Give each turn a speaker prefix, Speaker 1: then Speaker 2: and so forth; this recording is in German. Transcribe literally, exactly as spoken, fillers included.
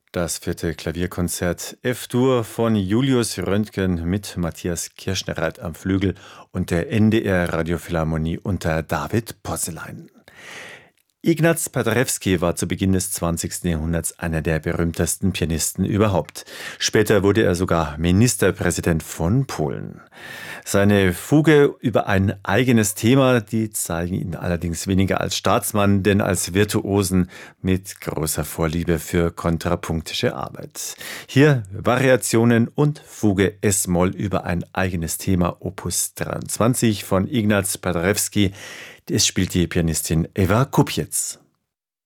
Speaker 1: Das vierte Klavierkonzert F-Dur von Julius Röntgen mit Matthias Kirschnereit am Flügel und der N D R Radiophilharmonie unter David Posselein. Ignaz Paderewski war zu Beginn des zwanzigsten Jahrhunderts einer der berühmtesten Pianisten überhaupt. Später wurde er sogar Ministerpräsident von Polen. Seine Fuge über ein eigenes Thema, die zeigen ihn allerdings weniger als Staatsmann, denn als Virtuosen mit großer Vorliebe für kontrapunktische Arbeit. Hier Variationen und Fuge S-Moll über ein eigenes Thema, Opus dreiundzwanzig von Ignaz Paderewski. Es spielt die Pianistin Eva Kupiec.